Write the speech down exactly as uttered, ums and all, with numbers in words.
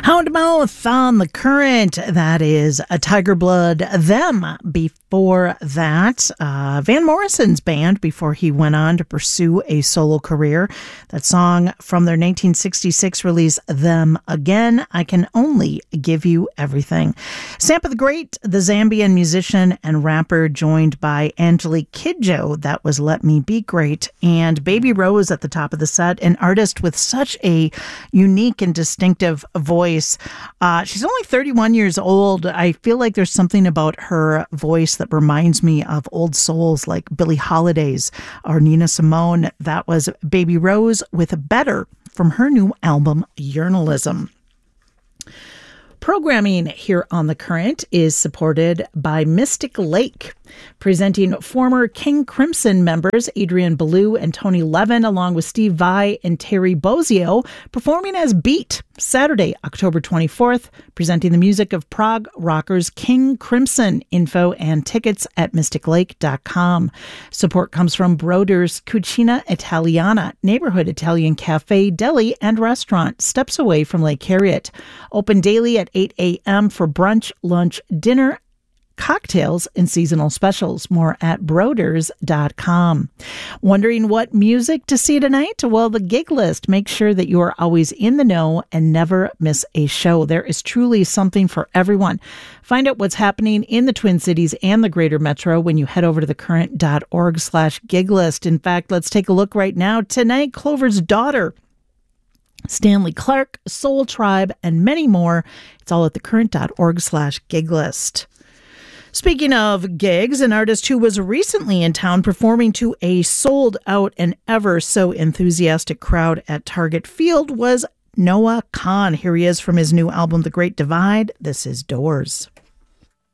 Houndmouth on the Current. That is a Tiger Blood. Them before that, uh, Van Morrison's band before he went on to pursue a solo career. That song from their nineteen sixty-six release, Them Again. I Can Only Give You Everything. Sampa the Great, the Zambian musician and rapper, joined by Angelique Kidjo. That was Let Me Be Great. And Baby Rose at the top of the set, an artist with such a unique and distinctive voice. Uh, she's only thirty-one years old. I feel like there's something about her voice that reminds me of old souls like Billie Holiday's or Nina Simone. That was Baby Rose with Better from her new album, Journalism. Programming here on The Current is supported by Mystic Lake, presenting former King Crimson members Adrian Ballou and Tony Levin, along with Steve Vai and Terry Bozzio, performing as Beat Saturday, October twenty-fourth, presenting the music of prog rockers King Crimson. Info and tickets at mystic lake dot com. Support comes from Broder's Cucina Italiana, neighborhood Italian cafe, deli, and restaurant, steps away from Lake Harriet. Open daily at eight a.m. for brunch, lunch, dinner, cocktails, and seasonal specials. More at broders dot com. Wondering what music to see tonight? Well, the Gig List makes sure that you are always in the know and never miss a show. There is truly something for everyone. Find out what's happening in the Twin Cities and the greater metro when you head over to thecurrent.org slash gig list. In fact, let's take a look right now. Tonight, Clover's Daughter, Stanley Clark, Soul Tribe, and many more. It's all at thecurrent.org slash gig list. Speaking of gigs, an artist who was recently in town performing to a sold-out and ever so enthusiastic crowd at Target Field was Noah Kahan. Here he is from his new album, The Great Divide. This is Doors.